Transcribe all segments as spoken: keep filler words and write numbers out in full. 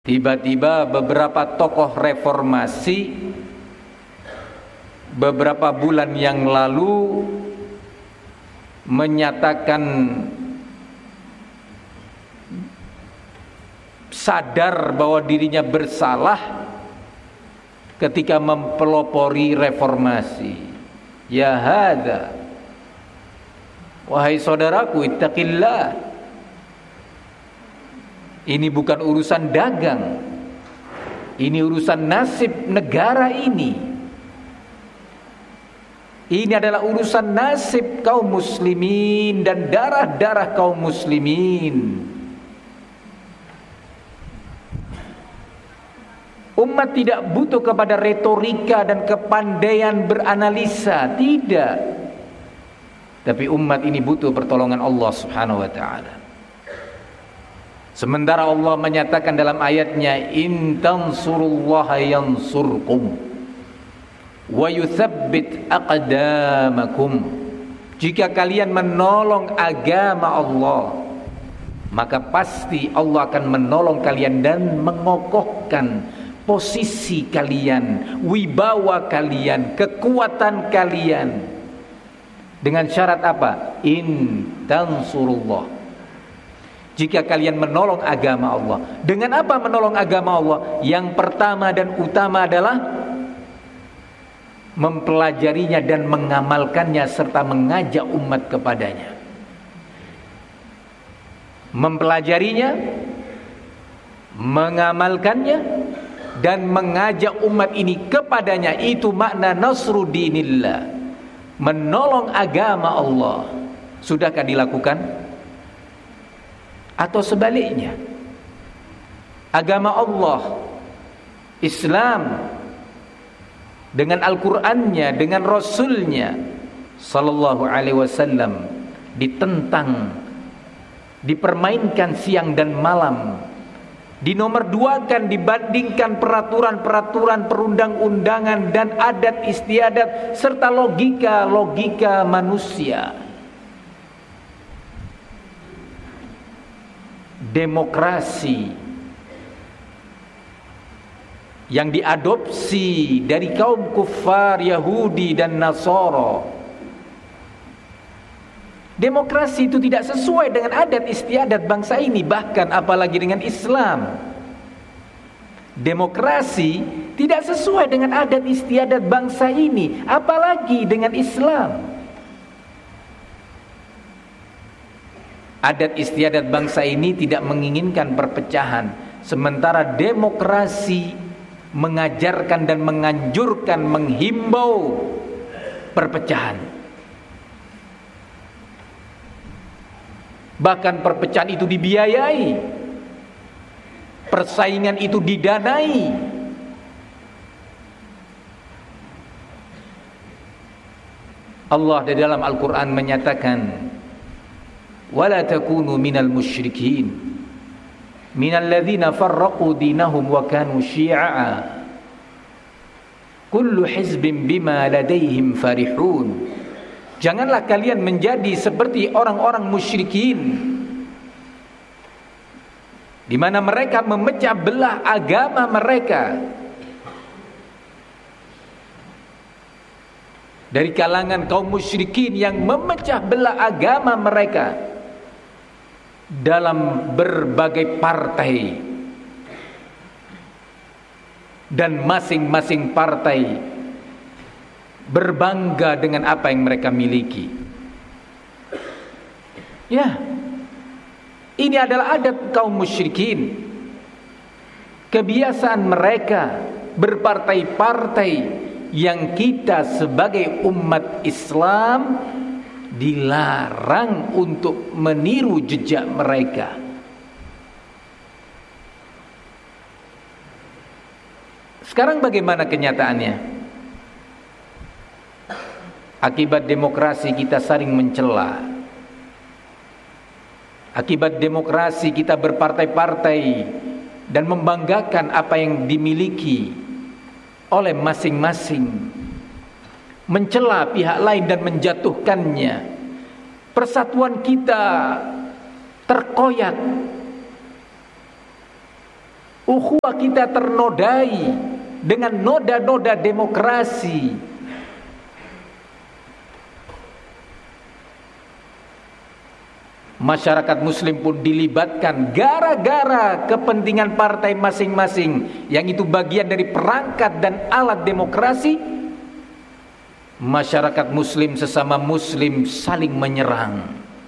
Tiba-tiba beberapa tokoh reformasi beberapa bulan yang lalu menyatakan sadar bahwa dirinya bersalah ketika mempelopori reformasi. Ya hadza, wahai saudaraku, ittaqillah. Ini bukan urusan dagang, ini urusan nasib negara ini. Ini adalah urusan nasib kaum muslimin dan darah-darah kaum muslimin. Umat tidak butuh kepada retorika dan kepandaian beranalisa, tidak. Tapi umat ini butuh pertolongan Allah Subhanahu wa taala. Sementara Allah menyatakan dalam ayatnya, in tansurullaha yansurkum wa yuthabbit aqdamakum. Jika kalian menolong agama Allah, maka pasti Allah akan menolong kalian dan mengokohkan posisi kalian, wibawa kalian, kekuatan kalian. Dengan syarat apa? In tansurullah. Jika kalian menolong agama Allah. Dengan apa menolong agama Allah? Yang pertama dan utama adalah mempelajarinya dan mengamalkannya serta mengajak umat kepadanya. Mempelajarinya, mengamalkannya dan mengajak umat ini kepadanya. Itu makna nasrudinillah, menolong agama Allah. Sudahkah dilakukan? Atau sebaliknya, agama Allah, Islam, dengan Al-Qur'annya, dengan Rasulnya sallallahu alaihi wasallam ditentang, dipermainkan siang dan malam, dinomorduakan dibandingkan peraturan-peraturan perundang-undangan dan adat istiadat serta logika-logika manusia. Demokrasi yang diadopsi dari kaum kufar Yahudi dan Nasara. Demokrasi itu tidak sesuai dengan adat istiadat bangsa ini, bahkan apalagi dengan Islam. Demokrasi tidak sesuai dengan adat istiadat bangsa ini, apalagi dengan Islam. Adat istiadat bangsa ini tidak menginginkan perpecahan, sementara demokrasi mengajarkan dan menganjurkan, menghimbau perpecahan. Bahkan perpecahan itu dibiayai, persaingan itu didanai. Allah di dalam Al-Quran menyatakan, wala takunu minal musyrikin minal ladzina farraqu dinahum wa kanu syi'a kullu hizbin bima ladaihim farihun. Janganlah kalian menjadi seperti orang-orang musyrikin di mana mereka memecah belah agama mereka. Dari kalangan kaum musyrikin yang memecah belah agama mereka dalam berbagai partai, dan masing-masing partai berbangga dengan apa yang mereka miliki. Ya, ini adalah adat kaum musyrikin, kebiasaan mereka berpartai-partai yang kita sebagai umat Islam dilarang untuk meniru jejak mereka. Sekarang bagaimana kenyataannya? Akibat demokrasi kita saling mencela. Akibat demokrasi kita berpartai-partai dan membanggakan apa yang dimiliki oleh masing-masing, mencela pihak lain dan menjatuhkannya. Persatuan kita terkoyak. Ukhuwah kita ternodai dengan noda-noda demokrasi. Masyarakat muslim pun dilibatkan gara-gara kepentingan partai masing-masing, yang itu bagian dari perangkat dan alat demokrasi. Masyarakat muslim sesama muslim saling menyerang,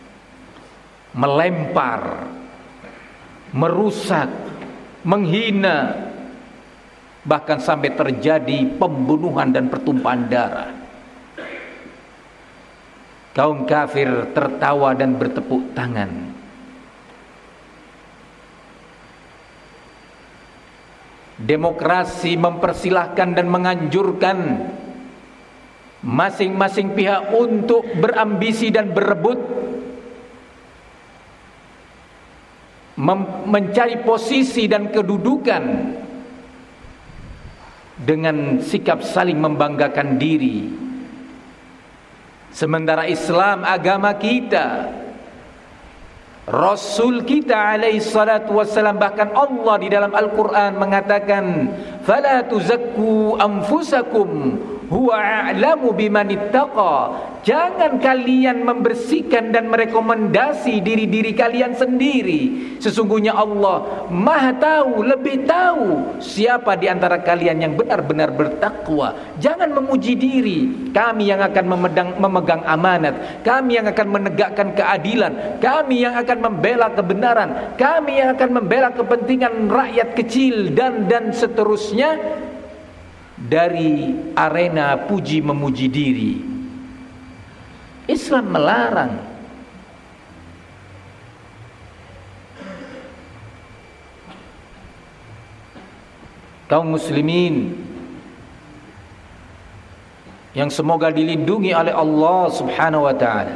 melempar, merusak, menghina, bahkan sampai terjadi pembunuhan dan pertumpahan darah. Kaum kafir tertawa dan bertepuk tangan. Demokrasi mempersilahkan dan menganjurkan masing-masing pihak untuk berambisi dan berebut, mencari posisi dan kedudukan dengan sikap saling membanggakan diri. Sementara Islam, agama kita, Rasul kita alaihi salatu wassalam, bahkan Allah di dalam Al-Quran mengatakan, "Fala tuzakku anfusakum huwa a'lamu biman ittaqa." Jangan kalian membersihkan dan merekomendasi diri-diri kalian sendiri. Sesungguhnya Allah Maha tahu, lebih tahu siapa di antara kalian yang benar-benar bertakwa. Jangan memuji diri. Kami yang akan memedang, memegang amanat, kami yang akan menegakkan keadilan, kami yang akan membela kebenaran, kami yang akan membela kepentingan rakyat kecil, dan dan seterusnya. Dari arena puji memuji diri, Islam melarang. Kaum muslimin yang semoga dilindungi oleh Allah Subhanahu wa ta'ala,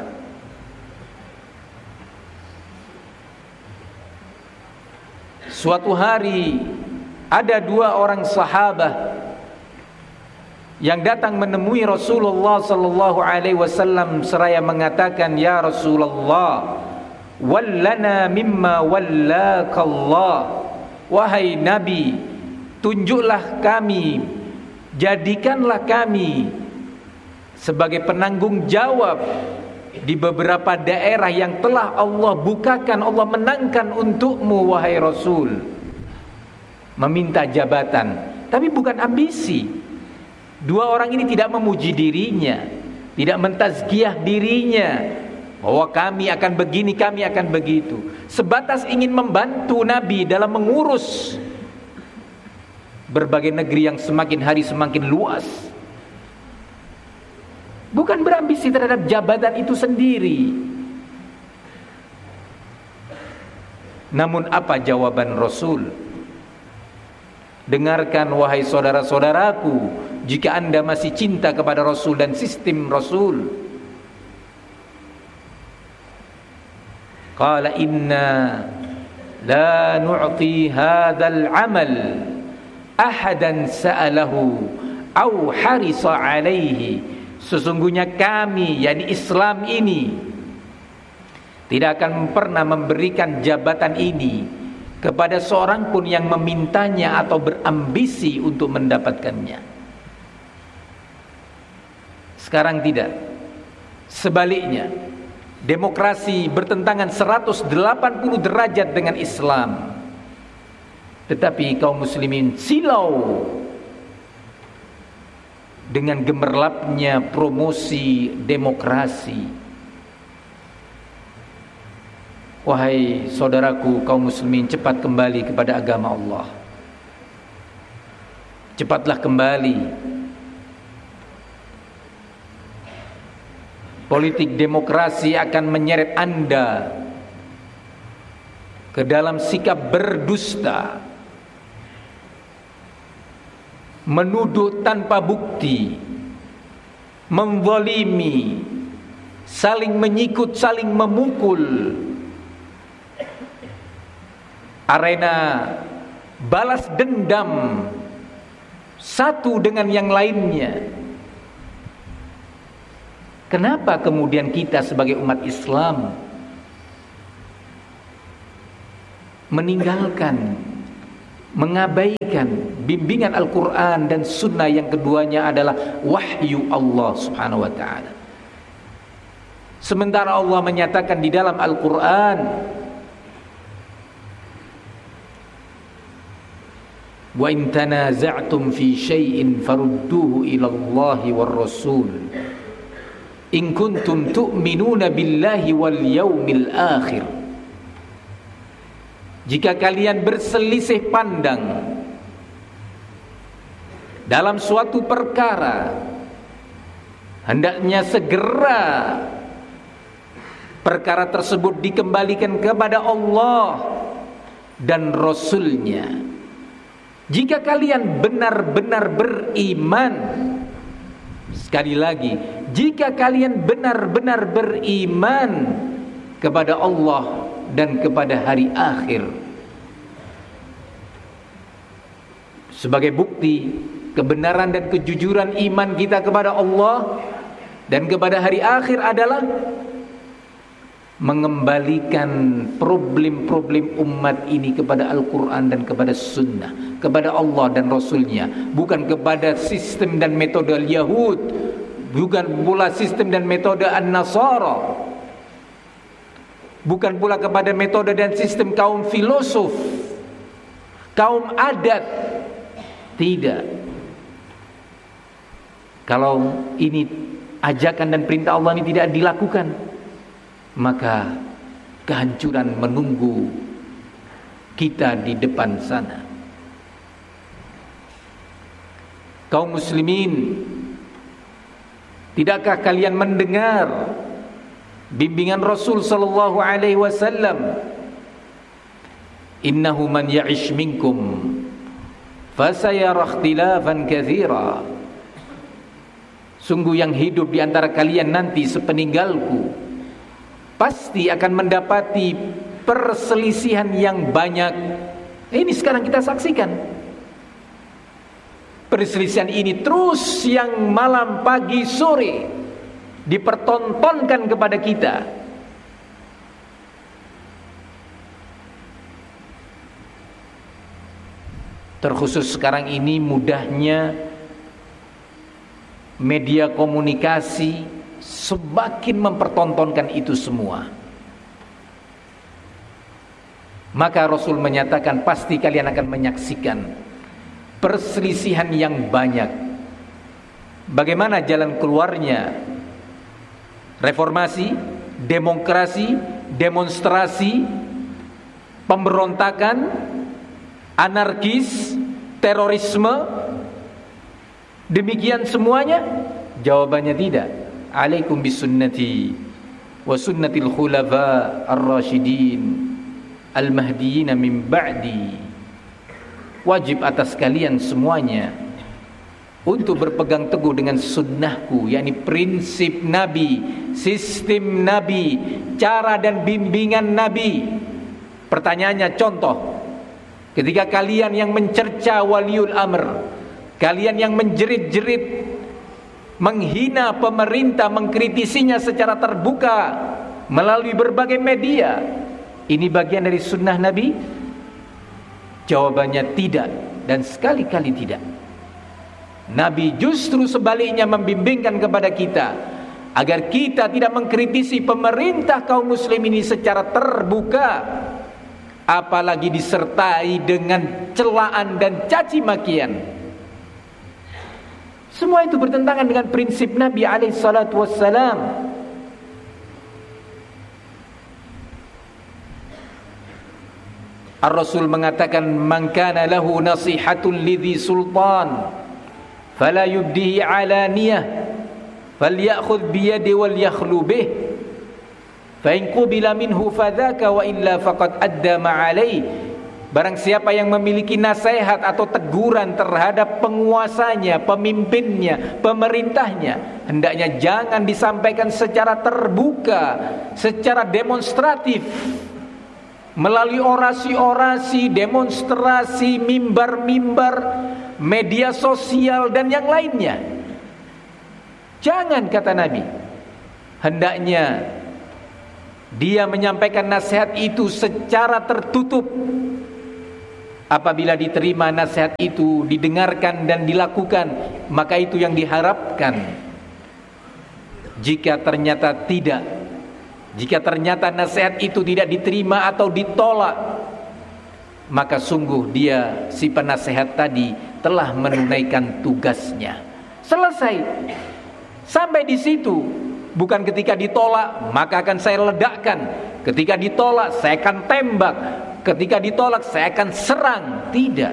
suatu hari ada dua orang sahabat yang datang menemui Rasulullah sallallahu alaihi wasallam seraya mengatakan, "Ya Rasulullah, wallana mimma wallakallah." Wahai Nabi, tunjuklah kami, jadikanlah kami sebagai penanggung jawab di beberapa daerah yang telah Allah bukakan, Allah menangkan untukmu wahai Rasul. Meminta jabatan, tapi bukan ambisi. Dua orang ini tidak memuji dirinya, tidak mentazkiyah dirinya bahwa kami akan begini, kami akan begitu. Sebatas ingin membantu Nabi dalam mengurus berbagai negeri yang semakin hari semakin luas. Bukan berambisi terhadap jabatan itu sendiri. Namun apa jawaban Rasul? Dengarkan wahai saudara-saudaraku, jika anda masih cinta kepada Rasul dan sistem Rasul. Qala inna la nu'ti hadzal amal ahadan sa'alahu au harisa alaihi. Sesungguhnya kami, yakni Islam ini, tidak akan pernah memberikan jabatan ini kepada seorang pun yang memintanya atau berambisi untuk mendapatkannya. Sekarang tidak. Sebaliknya, demokrasi bertentangan seratus delapan puluh derajat dengan Islam. Tetapi kaum muslimin silau dengan gemerlapnya promosi demokrasi. Wahai saudaraku kaum muslimin, cepat kembali kepada agama Allah. Cepatlah kembali. Politik demokrasi akan menyeret anda ke dalam sikap berdusta, menuduh tanpa bukti, menzalimi, saling menyikut, saling memukul. Arena balas dendam satu dengan yang lainnya. Kenapa kemudian kita sebagai umat Islam meninggalkan, mengabaikan bimbingan Al-Quran dan Sunnah yang keduanya adalah wahyu Allah subhanahu wa ta'ala. Sementara Allah menyatakan di dalam Al-Quran, wa in tanaza'tum fi syai'in farudduhu ila Allahi war Rasul in kuntum tu'minuna billahi wal yaumil akhir. Jika kalian berselisih pandang dalam suatu perkara, hendaknya segera perkara tersebut dikembalikan kepada Allah dan Rasul-Nya. Jika kalian benar-benar beriman, sekali lagi, jika kalian benar-benar beriman kepada Allah dan kepada hari akhir. Sebagai bukti kebenaran dan kejujuran iman kita kepada Allah dan kepada hari akhir adalah mengembalikan problem-problem umat ini kepada Al-Quran dan kepada Sunnah, kepada Allah dan Rasul-Nya, bukan kepada sistem dan metode Yahud, bukan pula sistem dan metode An-Nasara, bukan pula kepada metode dan sistem kaum filosof, kaum adat. Tidak. Kalau ini ajakan dan perintah Allah ini tidak dilakukan, maka kehancuran menunggu kita di depan sana. Kaum muslimin, tidakkah kalian mendengar bimbingan Rasul sallallahu alaihi wasallam, innahu man ya'ish minkum fasayara ikhtilafan katsira. Sungguh yang hidup di antara kalian nanti sepeninggalku pasti akan mendapati perselisihan yang banyak. Ini sekarang kita saksikan. Perselisihan ini terus siang malam pagi sore dipertontonkan kepada kita. Terkhusus sekarang ini mudahnya media komunikasi semakin mempertontonkan itu semua. Maka Rasul menyatakan pasti kalian akan menyaksikan perselisihan yang banyak. Bagaimana jalan keluarnya? Reformasi, demokrasi, demonstrasi, pemberontakan, anarkis, terorisme, demikian semuanya? Jawabannya tidak. Alaikum bisunnati wa sunnatil khulafa ar-rasyidin al-mahdiyyin min ba'di. Wajib atas kalian semuanya untuk berpegang teguh dengan sunnahku, yakni prinsip Nabi, sistem Nabi, cara dan bimbingan Nabi. Pertanyaannya, contoh, ketika kalian yang mencerca waliul amr, kalian yang menjerit-jerit, menghina pemerintah, mengkritisinya secara terbuka melalui berbagai media, ini bagian dari sunnah Nabi? Jawabannya tidak, dan sekali-kali tidak. Nabi justru sebaliknya membimbingkan kepada kita agar kita tidak mengkritisi pemerintah kaum muslim ini secara terbuka, apalagi disertai dengan celaan dan caci makian. Semua itu bertentangan dengan prinsip Nabi alaihi salatu wassalam. Ar-Rasul mengatakan, man kana lahu nasihatun lidhi sultan fala yubdihi alaniyah falyakhudh biyadi wal yakhlu bih fa in qubila minhu fadhaka wa illa faqad adda ma alayhi. Barang siapa yang memiliki nasihat atau teguran terhadap penguasanya, pemimpinnya, pemerintahnya, hendaknya jangan disampaikan secara terbuka, secara demonstratif, melalui orasi-orasi, demonstrasi, mimbar-mimbar, media sosial dan yang lainnya. Jangan, kata Nabi. Hendaknya dia menyampaikan nasihat itu secara tertutup, Apabila diterima nasihat itu, didengarkan dan dilakukan, maka itu yang diharapkan. Jika ternyata tidak, jika ternyata nasihat itu tidak diterima atau ditolak, maka sungguh dia, si penasehat tadi, telah menunaikan tugasnya. Selesai. Sampai di situ. Bukan ketika ditolak maka akan saya ledakkan, ketika ditolak saya akan tembak, ketika ditolak saya akan serang. Tidak.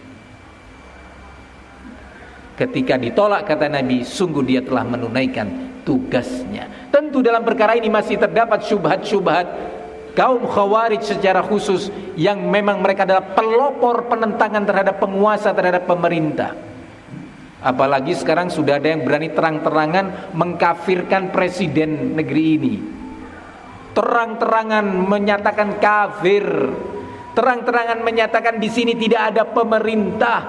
Ketika ditolak, kata Nabi, sungguh dia telah menunaikan tugasnya. Tentu dalam perkara ini masih terdapat syubhat-syubhat kaum Khawarij secara khusus, yang memang mereka adalah pelopor penentangan terhadap penguasa, terhadap pemerintah. Apalagi sekarang sudah ada yang berani terang-terangan mengkafirkan presiden negeri ini, terang-terangan menyatakan kafir, terang-terangan menyatakan di sini tidak ada pemerintah.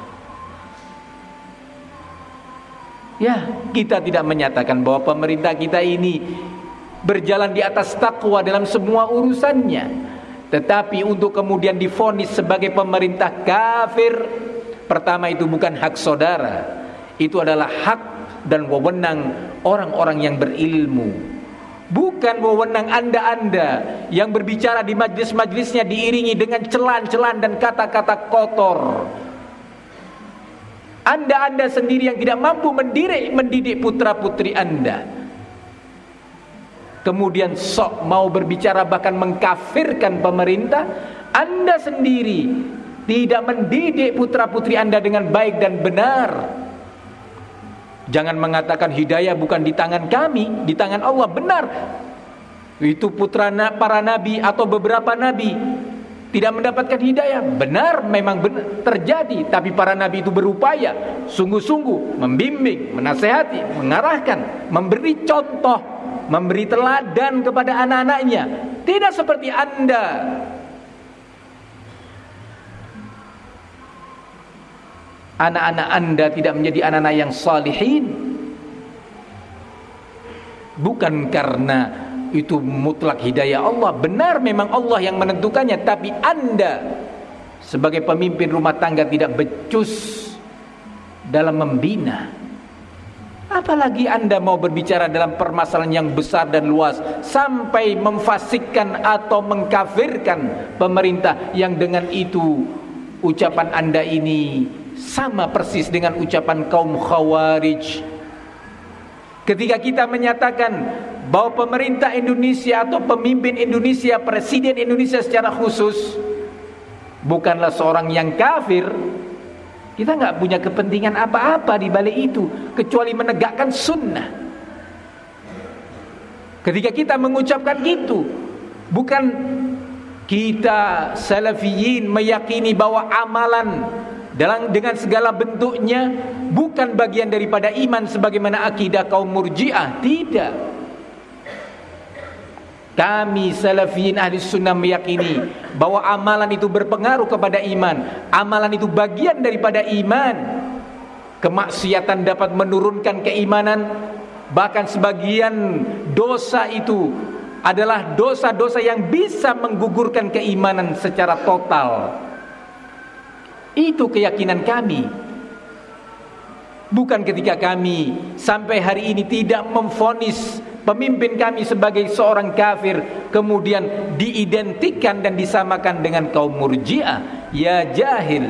Ya, kita tidak menyatakan bahwa pemerintah kita ini berjalan di atas takwa dalam semua urusannya, tetapi untuk kemudian divonis sebagai pemerintah kafir, pertama itu bukan hak saudara, itu adalah hak dan wewenang orang-orang yang berilmu. Bukan wewenang anda-anda yang berbicara di majlis-majlisnya diiringi dengan celaan-celaan dan kata-kata kotor. Anda-anda sendiri yang tidak mampu mendidik, mendidik putra-putri anda, kemudian sok mau berbicara bahkan mengkafirkan pemerintah. Anda sendiri tidak mendidik putra-putri anda dengan baik dan benar. Jangan mengatakan hidayah bukan di tangan kami, di tangan Allah. Benar, itu putra para nabi atau beberapa nabi tidak mendapatkan hidayah. Benar, memang benar terjadi. Tapi para nabi itu berupaya sungguh-sungguh membimbing, menasehati, mengarahkan, memberi contoh, memberi teladan kepada anak-anaknya. Tidak seperti anda. Anak-anak anda tidak menjadi anak-anak yang salihin, bukan karena itu mutlak hidayah Allah. Benar, memang Allah yang menentukannya, tapi anda sebagai pemimpin rumah tangga tidak becus dalam membina. Apalagi anda mau berbicara dalam permasalahan yang besar dan luas sampai memfasikkan atau mengkafirkan pemerintah, yang dengan itu ucapan anda ini sama persis dengan ucapan kaum Khawarij. Ketika kita menyatakan bahwa pemerintah Indonesia atau pemimpin Indonesia, presiden Indonesia secara khusus bukanlah seorang yang kafir, kita nggak punya kepentingan apa-apa di balik itu kecuali menegakkan sunnah. Ketika kita mengucapkan itu, bukan kita salafiyin meyakini bahwa amalan dalam dengan segala bentuknya bukan bagian daripada iman sebagaimana akidah kaum Murji'ah. Tidak. Kami salafiyin ahli sunnah meyakini bahwa amalan itu berpengaruh kepada iman. Amalan itu bagian daripada iman. Kemaksiatan dapat menurunkan keimanan. Bahkan sebagian dosa itu adalah dosa-dosa yang bisa menggugurkan keimanan secara total. Itu keyakinan kami. Bukan ketika kami sampai hari ini tidak memvonis pemimpin kami sebagai seorang kafir, kemudian diidentikan dan disamakan dengan kaum Murji'ah. Ya jahil.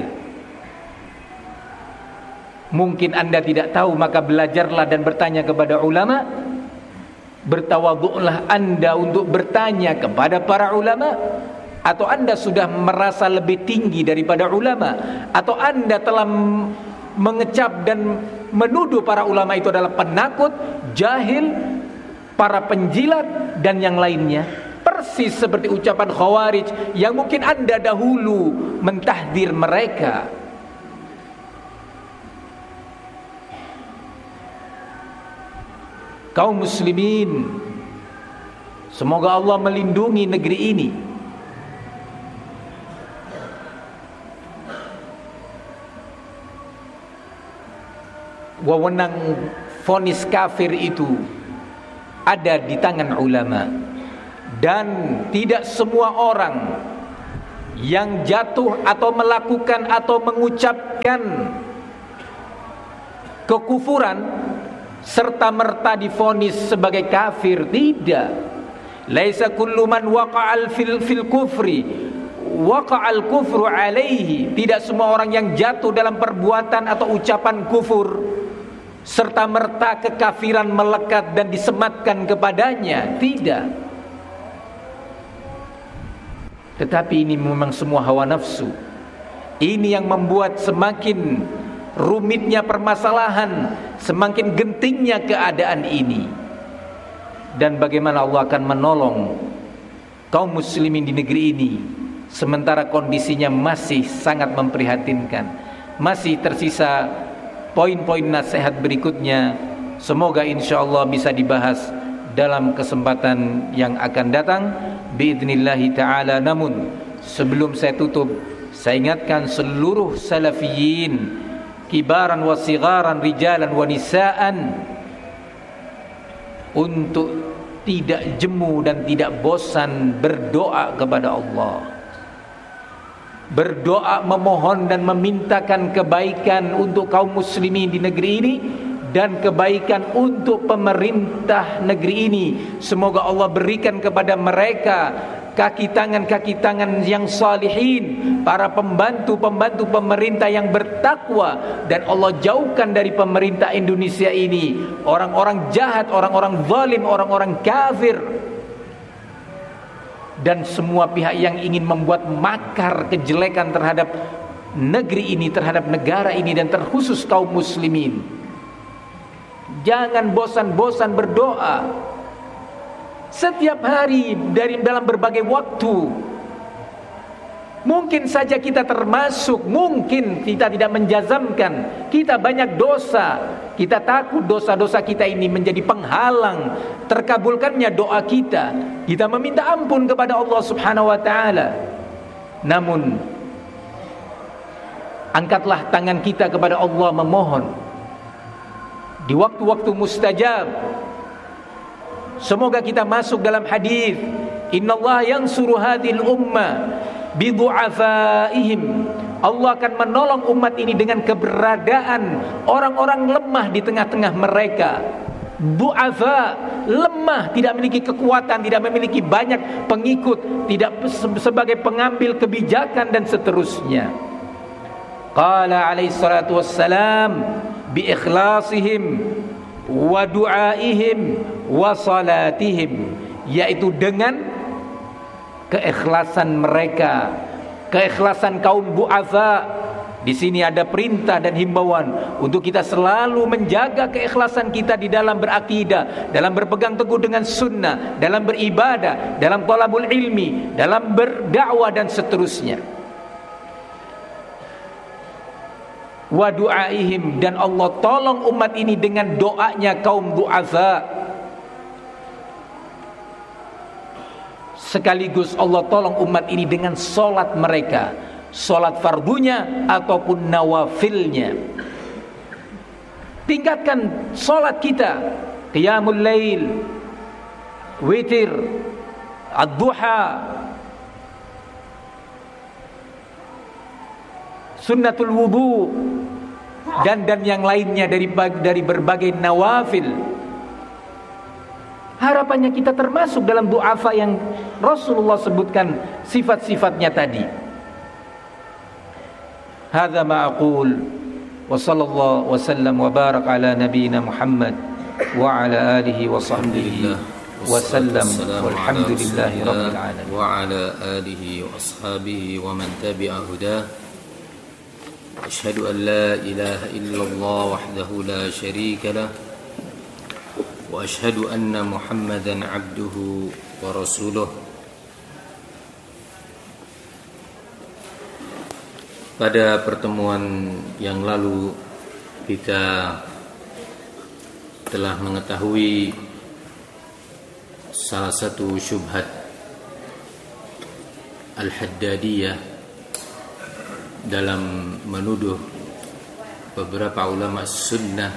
Mungkin anda tidak tahu, maka belajarlah dan bertanya kepada ulama. Bertawadhu'lah anda untuk bertanya kepada para ulama. Atau anda sudah merasa lebih tinggi daripada ulama, atau anda telah mengecap dan menuduh para ulama itu adalah penakut, jahil, para penjilat dan yang lainnya. Persis seperti ucapan Khawarij yang mungkin anda dahulu mentahdir mereka. Kaum muslimin, semoga Allah melindungi negeri ini. Wewenang vonis kafir itu ada di tangan ulama, dan tidak semua orang yang jatuh atau melakukan atau mengucapkan kekufuran serta merta divonis sebagai kafir. Tidak. Laisa kullu man waqa'al fil fil kufri waqa'al kufru alaihi. Tidak semua orang yang jatuh dalam perbuatan atau ucapan kufur serta merta kekafiran melekat dan disematkan kepadanya. Tidak. Tetapi ini memang semua hawa nafsu. Ini yang membuat semakin rumitnya permasalahan, semakin gentingnya keadaan ini. Dan bagaimana Allah akan menolong kaum muslimin di negeri ini sementara kondisinya masih sangat memprihatinkan. Masih tersisa poin-poin nasihat berikutnya. Semoga insyaallah bisa dibahas dalam kesempatan yang akan datang biidnillahi ta'ala. Namun sebelum saya tutup, saya ingatkan seluruh salafiyin, kibaran wa sigaran, rijalan wa nisaan, untuk tidak jemu dan tidak bosan berdoa kepada Allah. Berdoa, memohon dan memintakan kebaikan untuk kaum muslimin di negeri ini dan kebaikan untuk pemerintah negeri ini. Semoga Allah berikan kepada mereka kaki tangan-kaki tangan yang salihin, para pembantu-pembantu pemerintah yang bertakwa, dan Allah jauhkan dari pemerintah Indonesia ini orang-orang jahat, orang-orang zalim, orang-orang kafir, dan semua pihak yang ingin membuat makar kejelekan terhadap negeri ini, terhadap negara ini, dan terkhusus kaum muslimin. Jangan bosan-bosan berdoa setiap hari dari dalam berbagai waktu. Mungkin saja kita termasuk, mungkin kita tidak menjazamkan, kita banyak dosa. Kita takut dosa-dosa kita ini menjadi penghalang terkabulkannya doa kita. Kita meminta ampun kepada Allah Subhanahu wa taala. Namun angkatlah tangan kita kepada Allah memohon di waktu-waktu mustajab. Semoga kita masuk dalam hadis, innallaha yansuru hadhil ummah bidu'afaihim. Allah akan menolong umat ini dengan keberadaan orang-orang lemah di tengah-tengah mereka. Du'afa, lemah, tidak memiliki kekuatan, tidak memiliki banyak pengikut, tidak sebagai pengambil kebijakan dan seterusnya. Qala alaihi salatu wassalam bi ikhlasihim wa du'aihim wa salatihim, yaitu dengan keikhlasan mereka, keikhlasan kaum du'afa. Di sini ada perintah dan himbauan untuk kita selalu menjaga keikhlasan kita di dalam berakidah, dalam berpegang teguh dengan sunnah, dalam beribadah, dalam talabul ilmi, dalam berdakwah dan seterusnya. Wa du'aihim, dan Allah tolong umat ini dengan doanya kaum du'afa. Sekaligus Allah tolong umat ini dengan solat mereka, solat fardunya ataupun nawafilnya. Tingkatkan solat kita, qiyamul lail, witir, ad-duha, sunnatul wudu, dan dan yang lainnya dari dari berbagai nawafil. Harapannya kita termasuk dalam du'afa yang Rasulullah sebutkan sifat-sifatnya tadi. Hadza ma aqul wa sallallahu wa sallam wa barak ala nabiyyina Muhammad wa ala alihi wa sahbihi wa sallam walhamdulillahi rabbil alamin wa ala alihi wa ashabihi wa man tabi'a hudah. Asyhadu an la ilaha illallah wahdahu la syarika lah wa asyhadu anna Muhammadan abduhu wa rasuluh. Pada pertemuan yang lalu kita telah mengetahui salah satu syubhat Al-Haddadiyah dalam menuduh beberapa ulama sunnah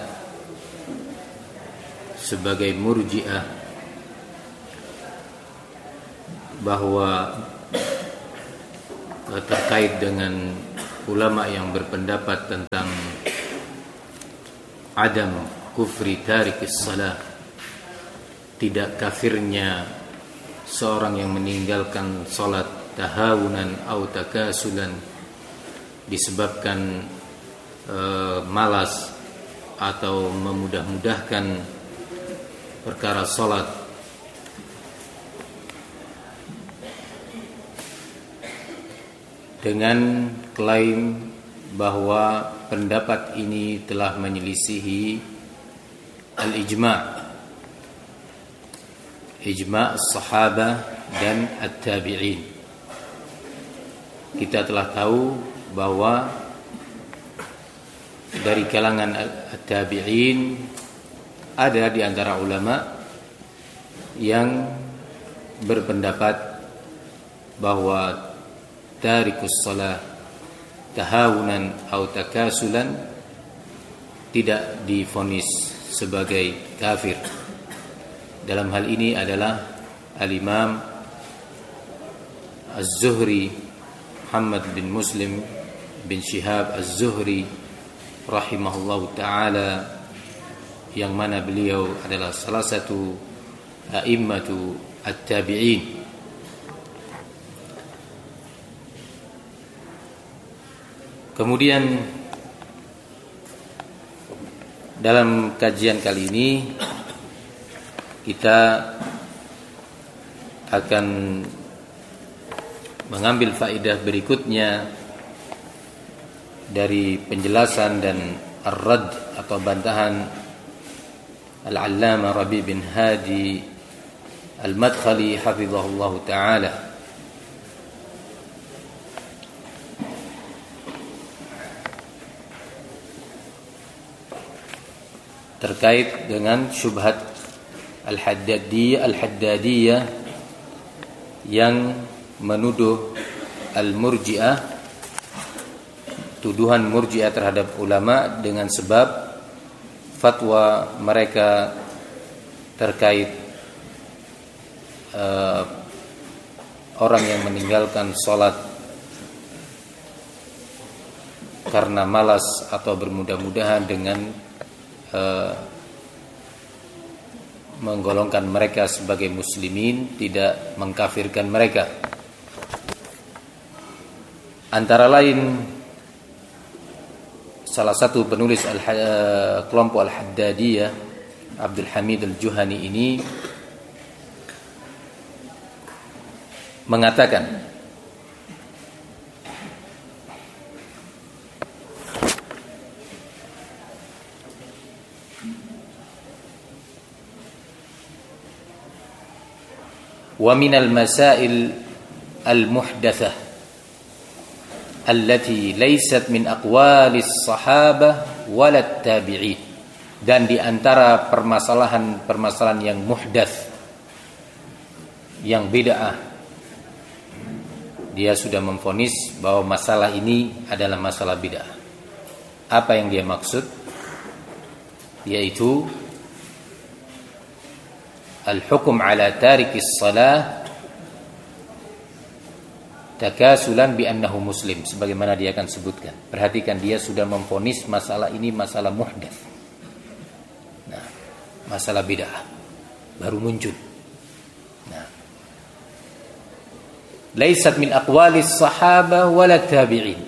sebagai murji'ah, bahwa terkait dengan ulama yang berpendapat tentang adam kufri tarikis salah, tidak kafirnya seorang yang meninggalkan salat tahawunan atau takasulan disebabkan e, malas atau memudah-mudahkan perkara salat, dengan klaim bahwa pendapat ini telah menyelisihi al-ijma' ijma' as-sahabah dan at-tabi'in. Kita telah tahu bahwa dari kalangan at-tabi'in ada di antara ulama yang berpendapat bahwa tarikus shalah tahawunan atau takasulan tidak divonis sebagai kafir. Dalam hal ini adalah al-Imam Az-Zuhri Muhammad bin Muslim bin Shihab Az-Zuhri rahimahullahu ta'ala, yang mana beliau adalah salah satu a'immatu at-tabi'in. Kemudian dalam kajian kali ini kita akan mengambil faedah berikutnya dari penjelasan dan ar-radd atau bantahan Al-Allamah Rabi' bin Hadi Al-Madkhali hafizahullah ta'ala. Terkait dengan syubhat Al-Haddadiyah Al-Haddadiyah yang menuduh Al-Murji'ah, tuduhan Murji'ah terhadap ulama dengan sebab fatwa mereka terkait uh, orang yang meninggalkan sholat karena malas atau bermudah-mudahan dengan uh, menggolongkan mereka sebagai muslimin, tidak mengkafirkan mereka. Antara lain salah satu penulis al- kelompok Al-Haddadiyah, Abdul Hamid Al-Juhani ini mengatakan wa minal masail al-muhdatsah allati laysat min aqwalis sahabah walat tabi'in, dan di antara permasalahan-permasalahan yang muhdats, yang bid'ah, dia sudah memvonis bahwa masalah ini adalah masalah bid'ah. Apa yang dia maksud? Yaitu al-hukum ala tarikis salah takasulan bi annahu muslim, sebagaimana dia akan sebutkan. Perhatikan, dia sudah memvonis masalah ini masalah muhdats. Nah, masalah bid'ah baru muncul. Nah, laisat min aqwalis sahabah wala tabi'in,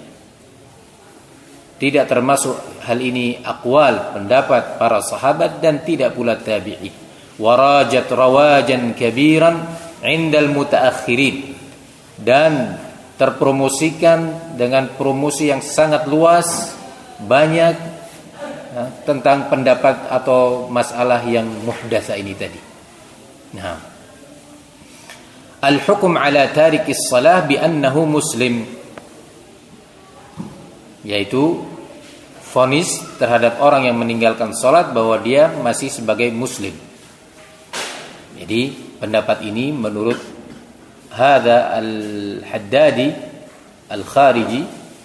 tidak termasuk hal ini aqwal, pendapat para sahabat, dan tidak pula tabi'in. Warajat rawajan kabiran indal mutaakhirin, dan terpromosikan dengan promosi yang sangat luas, banyak ya, tentang pendapat atau masalah yang muhdats ini tadi. Nah, al-hukm ala tarikis salah bi annahu muslim, yaitu vonis terhadap orang yang meninggalkan salat bahwa dia masih sebagai muslim. Jadi pendapat ini menurut hadza al-Haddadi al-Khariji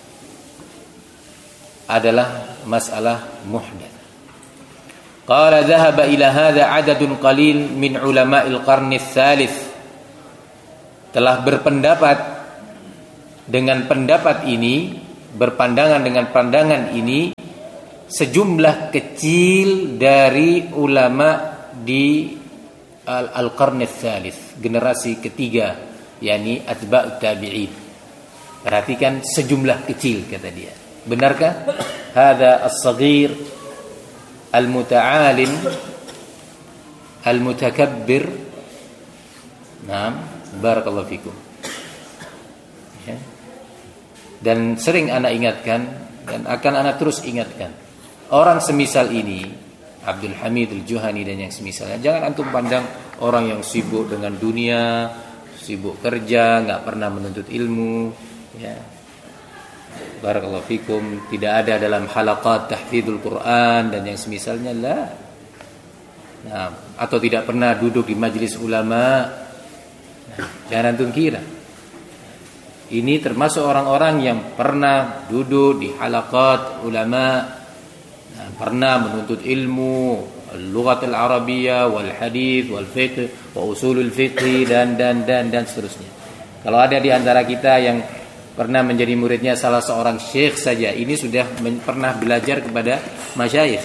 adalah masalah muhdats. Qala dhahaba ila hadza adadun qalil min ulama'il qarni tsalits, telah berpendapat dengan pendapat ini, berpandangan dengan pandangan ini, sejumlah kecil dari ulama di al-qarn ats-tsalits, generasi ketiga, yakni atba'ut tabi'in. Perhatikan, sejumlah kecil kata dia. Benarkah? Hadza as-saghir al-muta'alim al-mutakabbir. Naam, barakallahu fikum. Ya. Dan sering anak ingatkan dan akan anak terus ingatkan, orang semisal ini, Abdul Hamid Al-Juhani dan yang semisalnya, jangan antum pandang orang yang sibuk dengan dunia, sibuk kerja, enggak pernah menuntut ilmu, ya. Barakallahu fikum, tidak ada dalam halaqat tahfidzul Quran dan yang semisalnya, lah. Nah, atau tidak pernah duduk di majelis ulama. Nah, jangan antum kira. Ini termasuk orang-orang yang pernah duduk di halaqat ulama, nah, pernah menuntut ilmu al-lughat al-arabiyyah wal hadits wal fiqh wa usulul fiqh dan dan dan dan seterusnya. Kalau ada di antara kita yang pernah menjadi muridnya salah seorang syekh saja, ini sudah men- pernah belajar kepada masyayikh.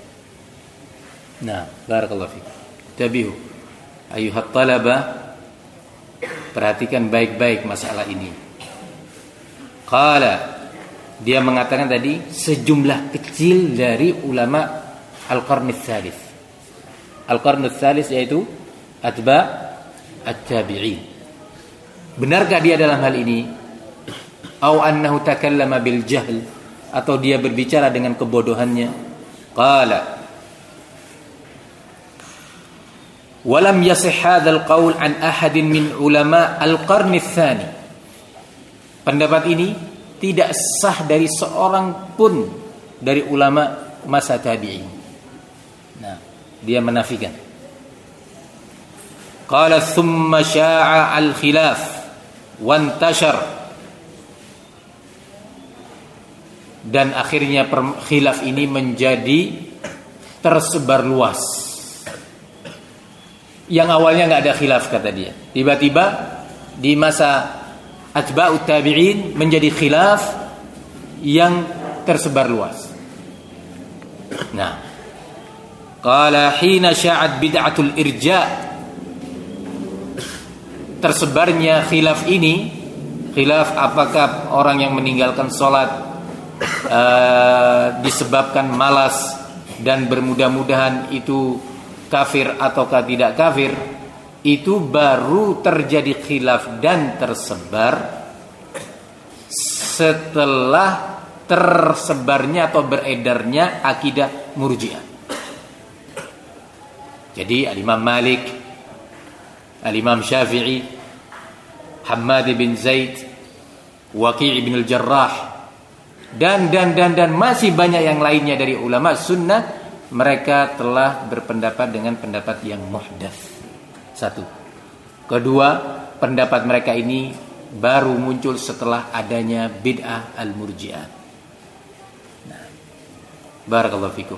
Nah, barakallahu fiik. Tabihu ayuhat talaba, perhatikan baik-baik masalah ini. Qala, dia mengatakan tadi sejumlah kecil dari ulama al-qarn ats-tsalits. Al-qarn ats-tsalits yaitu atba' at-tabi'in. Benarkah dia dalam hal ini? Au annahu takallama bil jahl, atau dia berbicara dengan kebodohannya? Qala walam yasih hadzal qaul an ahadin min ulama al-qarn ats-tsani. Pendapat ini tidak sah dari seorang pun dari ulama masa tabi'in. Nah, dia menafikan. Qala thumma sya'a al-khilaf wa intashar, dan akhirnya khilaf ini menjadi tersebar luas. Yang awalnya enggak ada khilaf kata dia, tiba-tiba di masa atba'ut tabi'in menjadi khilaf yang tersebar luas. Nah, qala hina sya'at bid'atul irja', tersebarnya khilaf ini, khilaf apakah orang yang meninggalkan salat uh, disebabkan malas dan bermudah-mudahan itu kafir ataukah tidak kafir, itu baru terjadi khilaf dan tersebar setelah tersebarnya atau beredarnya akidah Murji'ah. Jadi Al-Imam Malik, Al-Imam Syafi'i, Hammad bin Zaid, Waqi' bin Al-Jarrah, dan dan dan dan masih banyak yang lainnya dari ulama sunnah, mereka telah berpendapat dengan pendapat yang muhdats. Satu. Kedua, pendapat mereka ini baru muncul setelah adanya bid'ah al-murji'ah. Nah, barakallahu fikum.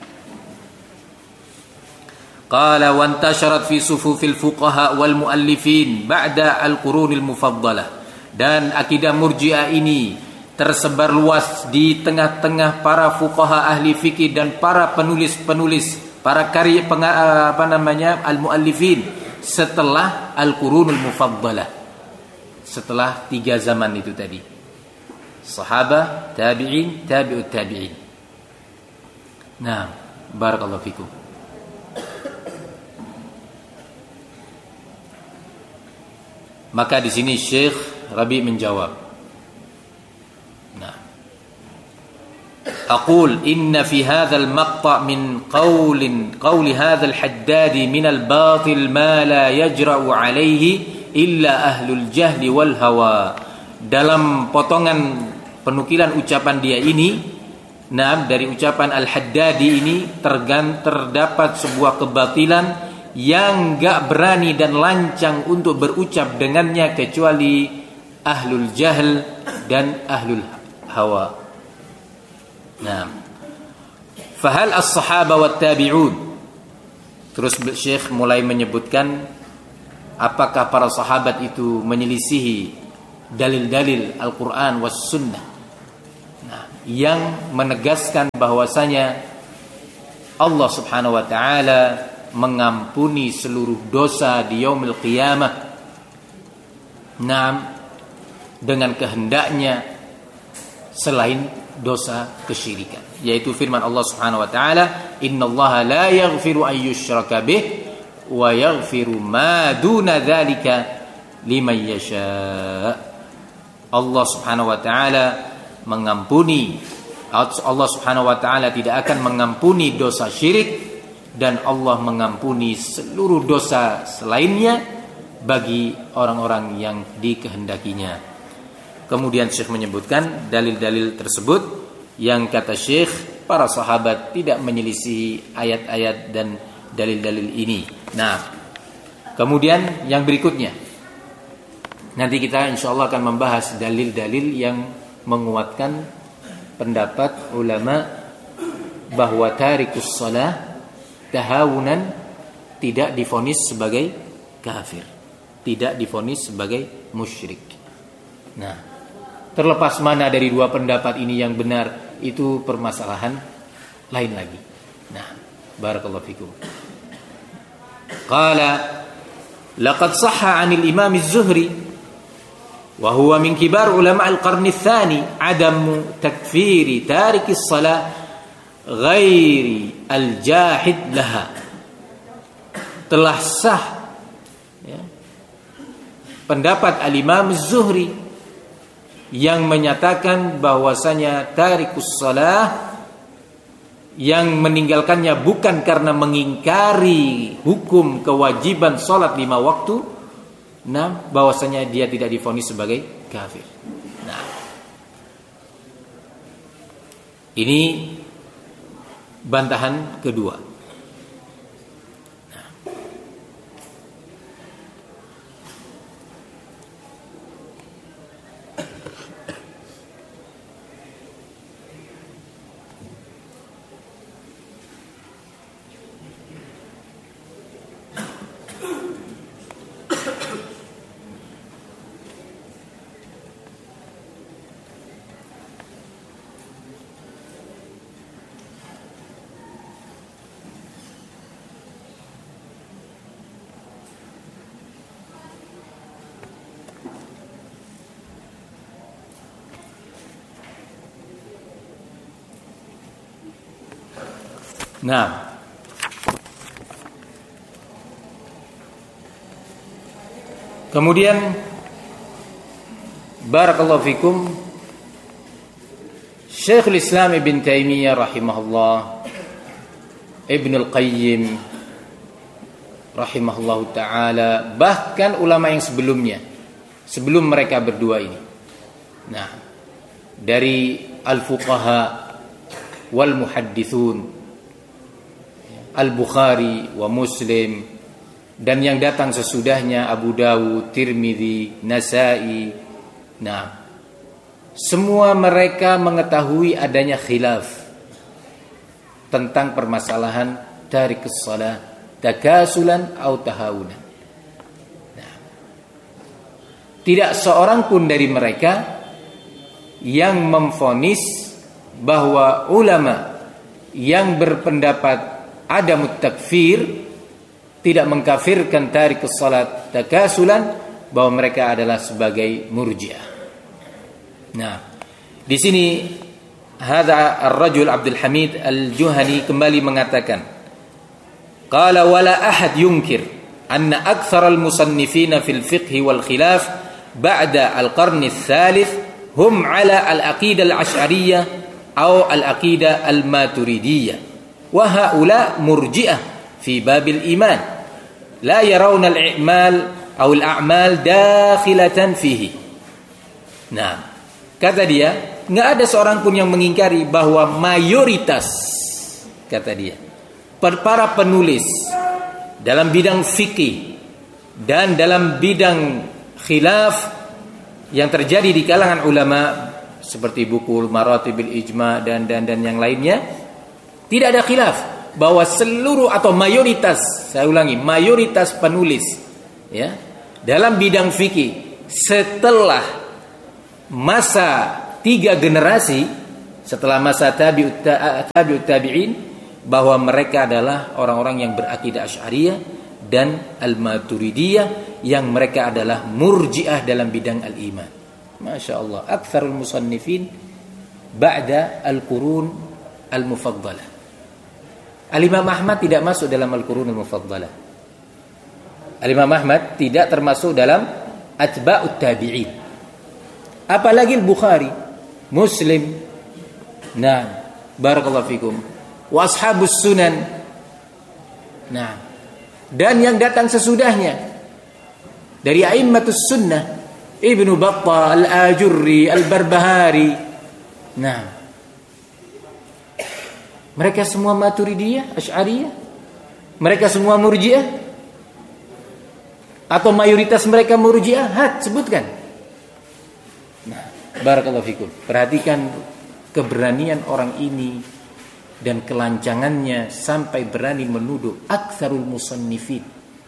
Qala wa intasharat fi sufufil fuqaha wal muallifin ba'da al-qurunil mufaddalah. Dan akidah murji'ah ini tersebar luas di tengah-tengah para fuqaha ahli fikih dan para penulis-penulis, para karya apa namanya al-muallifin setelah al-qurunul mufaddalah, setelah tiga zaman itu tadi, sahabah, tabi'in, tabi'ut tabi'in. Nah, barakallahu fikum. Maka di sini Syekh Rabi menjawab, nah, aqul inna fi hadzal maqta' min qaulin qauli hadzal haddadi min al-batil ma la yajra'u alaihi illa ahlul jahli wal hawa. Dalam potongan penukilan ucapan dia ini, nah, dari ucapan Al-Haddadi ini tergan, terdapat sebuah kebatilan yang enggak berani dan lancang untuk berucap dengannya kecuali ahlul jahl dan ahlul hawa. Nah, fahal as-sahaba wat tabi'un. Terus Syekh mulai menyebutkan apakah para sahabat itu menyelisihi dalil-dalil Al-Quran was Sunnah, nah, yang menegaskan bahwasanya Allah Subhanahu wa taala mengampuni seluruh dosa di yaumil qiyamah, nah, dengan kehendaknya selain dosa kesyirikan, yaitu firman Allah Subhanahu wa taala, innallaha la yaghfiru an yushraka bih wa yaghfiru ma duna dzalika liman yasha. Allah Subhanahu wa taala mengampuni, Allah Subhanahu wa taala tidak akan mengampuni dosa syirik, dan Allah mengampuni seluruh dosa selainnya bagi orang-orang yang dikehendakinya. Kemudian Syekh menyebutkan dalil-dalil tersebut yang kata Syekh para sahabat tidak menyelisihi ayat-ayat dan dalil-dalil ini. Nah, kemudian yang berikutnya, nanti kita insyaallah akan membahas dalil-dalil yang menguatkan pendapat ulama bahwa tarikus shalah tahawunan tidak divonis sebagai kafir, tidak divonis sebagai musyrik. Nah, terlepas mana dari dua pendapat ini yang benar, itu permasalahan lain lagi. Nah, barakallahu fikum. Qala laqad sahha 'anil Imam Az-Zuhri wa huwa min kibar ulama al-qarn ats-tsani 'adamu takfiri tariki as-shalah ghairi al-jahid laha. Telah sah, ya, pendapat al-Imam Az-Zuhri yang menyatakan bahwasanya tarikus shalah, yang meninggalkannya bukan karena mengingkari hukum kewajiban salat lima waktu, nah, bahwasanya dia tidak divonis sebagai kafir. Nah, ini bantahan kedua. Nah, kemudian barakallahu fikum, Syekhul Islam Ibn Taimiyah rahimahullah, Ibn Al-Qayyim rahimahullah ta'ala, bahkan ulama yang sebelumnya, sebelum mereka berdua ini, nah, dari al-fuqaha wal muhaddithun, Al-Bukhari wa Muslim, dan yang datang sesudahnya Abu Dawud, Tirmidzi, Nasai. Nah, semua mereka mengetahui adanya khilaf tentang permasalahan tarikus shalah takasulan atau tahawunan. Nah, tidak seorang pun dari mereka yang memvonis bahwa ulama yang berpendapat ada mutakfir, tidak mengkafirkan tarikus salat takasulan, bahwa mereka adalah sebagai murji'ah. Nah, di sini hadza ar-rajul Abdul Hamid Al-Juhani kembali mengatakan, qala wala ahad yunkir anna aktsar al-musannifina fil fiqh wal khilaf ba'da al-qarn ats-tsalits hum ala al-aqidah al-asy'ariyah atau al-aqidah al-maturidiyah. Wa haula murji'ah fi babil iman la yarawna al-i'mal aw al-a'mal dakhilatan fihi. Nah, kata dia, enggak ada seorang pun yang mengingkari bahwa mayoritas, kata dia, para penulis dalam bidang fikih dan dalam bidang khilaf yang terjadi di kalangan ulama seperti buku Maratibil Ijma dan dan dan yang lainnya, tidak ada khilaf bahwa seluruh atau mayoritas, saya ulangi, mayoritas penulis, ya, dalam bidang fikih setelah masa tiga generasi setelah masa tabi'ut tabi'ut tabi'in, bahwa mereka adalah orang-orang yang berakidah Asy'ariyah dan Al-Maturidiyah, yang mereka adalah murji'ah dalam bidang al-iman. Masya Allah, aktsarul musannifin ba'da al-qurun al-mufaddalah. Al-Imam Ahmad tidak masuk dalam al-qurun al-mufaddalah. Al-Imam Ahmad tidak termasuk dalam atba'ut tabi'in. Apalagi Al-Bukhari, Muslim, nah, barakallahu fikum, wa ashabus sunan, nah, dan yang datang sesudahnya dari a'immatus sunnah, Ibnu Battah, Al-Ajurri, Al-Barbahari. Nah, mereka semua Maturidiyah, Asy'ariyah? Mereka semua Murji'ah? Atau mayoritas mereka Murji'ah? Hat, sebutkan. Nah, barakallahu fikum. Perhatikan keberanian orang ini dan kelancangannya sampai berani menuduh aktsarul musannifin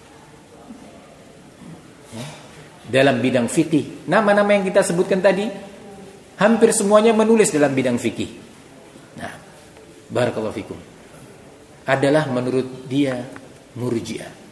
ya, dalam bidang fikih. Nama-nama yang kita sebutkan tadi hampir semuanya menulis dalam bidang fikih. Nah, barakallahu fikum, adalah menurut dia Murji'ah.